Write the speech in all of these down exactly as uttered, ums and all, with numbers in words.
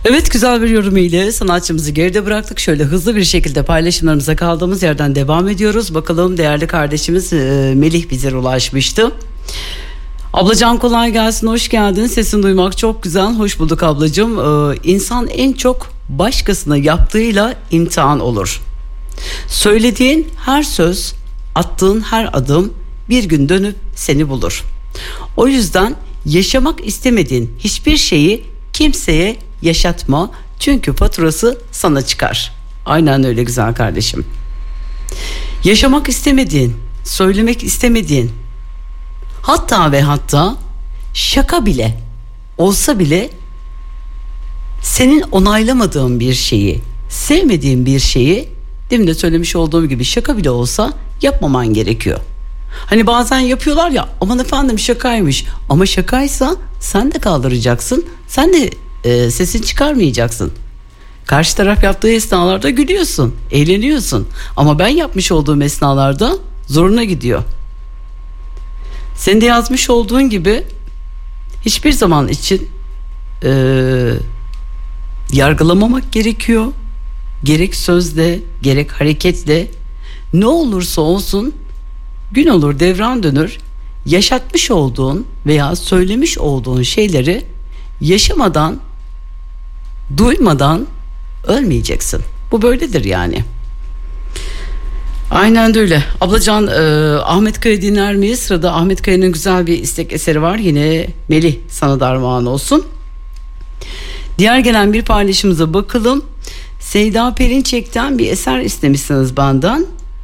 Evet, güzel bir yorum ile sanatçımızı geride bıraktık. Şöyle hızlı bir şekilde paylaşımlarımıza kaldığımız yerden devam ediyoruz. Bakalım değerli kardeşimiz e, Melih bize ulaşmıştı. Ablacan kolay gelsin, hoş geldin. Sesini duymak çok güzel. Hoş bulduk ablacığım. Ee, insan en çok başkasına yaptığıyla imtihan olur. Söylediğin her söz, attığın her adım bir gün dönüp seni bulur. O yüzden yaşamak istemediğin hiçbir şeyi kimseye yaşatma. Çünkü faturası sana çıkar. Aynen öyle güzel kardeşim. Yaşamak istemediğin, söylemek istemediğin, hatta ve hatta şaka bile olsa bile senin onaylamadığın bir şeyi, sevmediğin bir şeyi, demin de söylemiş olduğum gibi şaka bile olsa yapmaman gerekiyor. Hani bazen yapıyorlar ya, aman efendim şakaymış, ama şakaysa sen de kaldıracaksın, sen de e, sesini çıkarmayacaksın. Karşı taraf yaptığı esnalarda gülüyorsun, eğleniyorsun, ama ben yapmış olduğum esnalarda zoruna gidiyor. Senin de yazmış olduğun gibi hiçbir zaman için e, yargılamamak gerekiyor. Gerek sözle, gerek hareketle, ne olursa olsun gün olur devran dönür, yaşatmış olduğun veya söylemiş olduğun şeyleri yaşamadan, duymadan ölmeyeceksin. Bu böyledir yani. Aynen de öyle. Ablacan, e, Ahmet Kaya dinler miyiz? Sırada Ahmet Kaya'nın güzel bir istek eseri var. Yine Melih sana da armağan olsun. Diğer gelen bir paylaşımıza bakalım. Seyda Perinçek'ten bir eser istemişsiniz benden.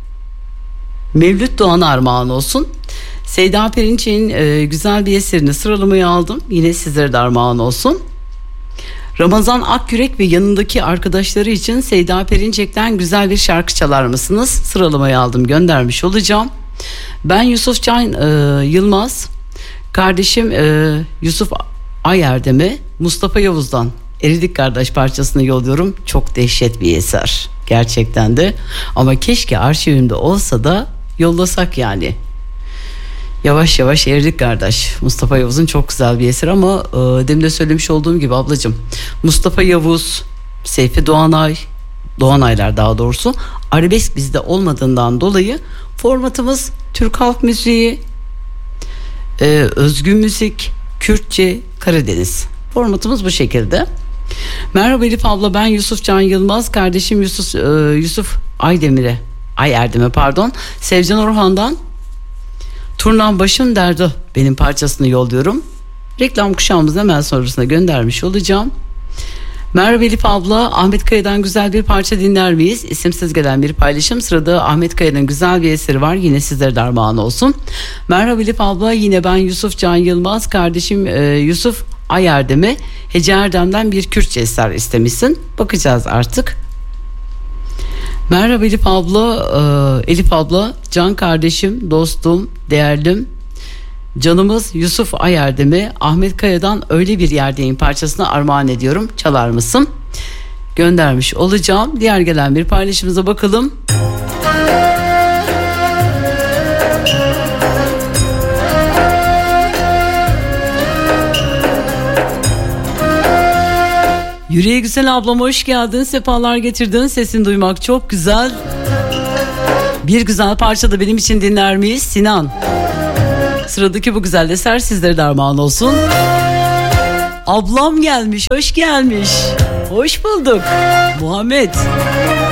Mevlüt Doğan armağan olsun. Seyda Perinçek'in e, güzel bir eserini sıralamaya aldım. Yine sizlere de armağan olsun. Ramazan Akyürek ve yanındaki arkadaşları için Seyda Perinçek'ten güzel bir şarkı çalar mısınız? Sıralamaya aldım, göndermiş olacağım. Ben Yusuf Can e, Yılmaz, kardeşim e, Yusuf Ayerdem'e Mustafa Yavuz'dan Eridik Kardeş parçasını yolluyorum. Çok dehşet bir eser gerçekten de, ama keşke arşivimde olsa da yollasak yani. Yavaş yavaş Eridik Kardeş, Mustafa Yavuz'un çok güzel bir eseri, ama e, demin de söylemiş olduğum gibi ablacığım, Mustafa Yavuz, Seyfi Doğanay, Doğanaylar daha doğrusu arabesk bizde olmadığından dolayı formatımız Türk halk müziği, e, özgün müzik, Kürtçe, Karadeniz. Formatımız bu şekilde. Merhaba Elif abla, ben Yusuf Can Yılmaz, kardeşim Yusuf e, Yusuf Aydemir'e Ay Erdem'e pardon Sevcan Orhan'dan Turnam Başım Derdi benim parçasını yolluyorum. Reklam kuşağımızın hemen sonrasında göndermiş olacağım. Merhaba Elif abla, Ahmet Kaya'dan güzel bir parça dinler miyiz? İsimsiz gelen bir paylaşım. Sırada Ahmet Kaya'nın güzel bir eseri var. Yine sizlere de armağan olsun. Merhaba Elif abla, yine ben Yusuf Can Yılmaz, kardeşim e, Yusuf Ayerdem'e Hece Erdem'den bir Kürtçe eser istemişsin. Bakacağız artık. Merhaba Elif abla, e, Elif abla, can kardeşim, dostum, değerlim, canımız Yusuf Ayerdem'e Ahmet Kaya'dan Öyle Bir Yerdeyim parçasını armağan ediyorum. Çalar mısın? Göndermiş olacağım. Diğer gelen bir paylaşımıza bakalım. Yüreği güzel ablam, hoş geldin, sefalar getirdin, sesini duymak çok güzel. Bir güzel parça da benim için dinler miyiz? Sinan. Sıradaki bu güzel eser sizlere de armağan olsun. Ablam gelmiş, hoş gelmiş. Hoş bulduk Muhammed.